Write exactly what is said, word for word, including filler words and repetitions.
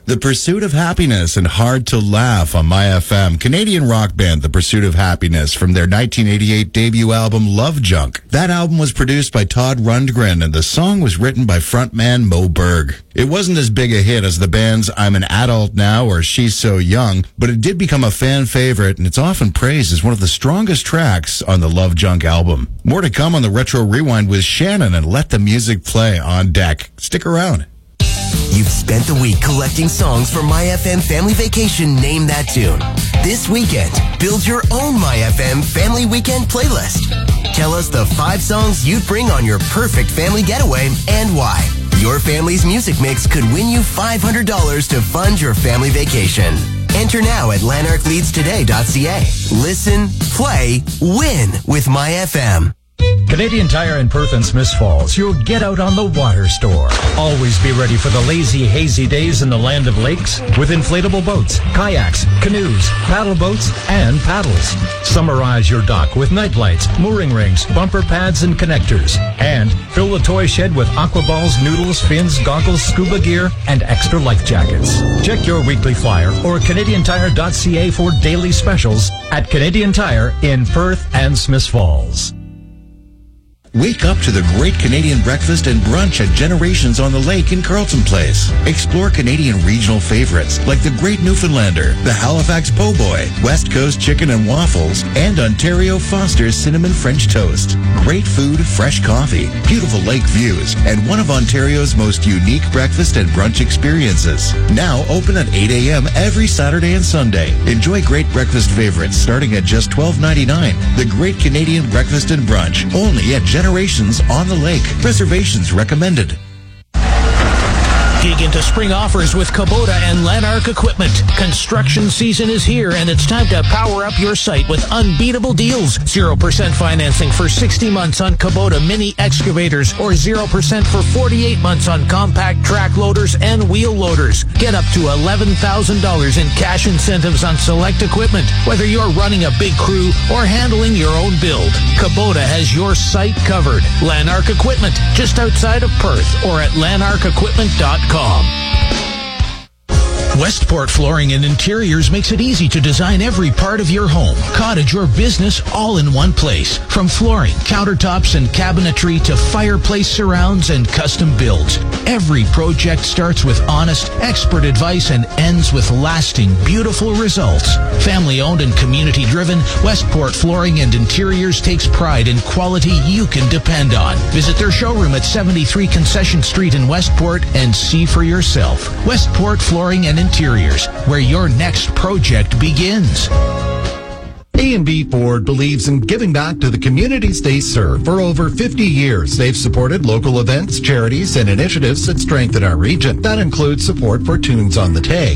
The Pursuit of Happiness and Hard to Laugh on My F M. Canadian rock band The Pursuit of Happiness from their nineteen eighty-eight debut album Love Junk. That album was produced by Todd Rundgren and the song was written by frontman Mo Berg. It wasn't as big a hit as the band's I'm an Adult Now or She's So Young, but it did become a fan favorite and it's often praised as one of the strongest tracks on the Love Junk album. More to come on the Retro Rewind with Shannon and Let the Music Play on deck. Stick around. You've spent the week collecting songs for My F M Family Vacation Name That Tune. This weekend, build your own My F M Family Weekend playlist. Tell us the five songs you'd bring on your perfect family getaway and why. Your family's music mix could win you five hundred dollars to fund your family vacation. Enter now at lanark leads today dot c a. Listen, play, win with My F M. Canadian Tire in Perth and Smiths Falls, your get out on the water store. Always be ready for the lazy, hazy days in the land of lakes with inflatable boats, kayaks, canoes, paddle boats, and paddles. Summarize your dock with night lights, mooring rings, bumper pads, and connectors. And fill the toy shed with aqua balls, noodles, fins, goggles, scuba gear, and extra life jackets. Check your weekly flyer or canadian tire dot c a for daily specials at Canadian Tire in Perth and Smiths Falls. Wake up to the great Canadian breakfast and brunch at Generations on the Lake in Carleton Place. Explore Canadian regional favorites like the Great Newfoundlander, the Halifax Po' Boy, West Coast Chicken and Waffles, and Ontario Foster's Cinnamon French Toast. Great food, fresh coffee, beautiful lake views, and one of Ontario's most unique breakfast and brunch experiences. Now open at eight a.m. every Saturday and Sunday. Enjoy great breakfast favorites starting at just twelve ninety-nine. The Great Canadian Breakfast and Brunch, only at Generations on the Lake. Reservations recommended. Dig into spring offers with Kubota and Lanark Equipment. Construction season is here, and it's time to power up your site with unbeatable deals. zero percent financing for sixty months on Kubota mini excavators or zero percent for forty-eight months on compact track loaders and wheel loaders. Get up to eleven thousand dollars in cash incentives on select equipment, whether you're running a big crew or handling your own build. Kubota has your site covered. Lanark Equipment, just outside of Perth, or at lanark equipment dot com. Westport Flooring and Interiors makes it easy to design every part of your home, cottage, or business all in one place. From flooring, countertops, and cabinetry to fireplace surrounds and custom builds. Every project starts with honest, expert advice and ends with lasting, beautiful results. Family-owned and community-driven, Westport Flooring and Interiors takes pride in quality you can depend on. Visit their showroom at seventy-three Concession Street in Westport and see for yourself. Westport Flooring and Interiors, where your next project begins. A and B Ford believes in giving back to the communities they serve. For over fifty years, they've supported local events, charities, and initiatives that strengthen our region. That includes support for Tunes on the Tay,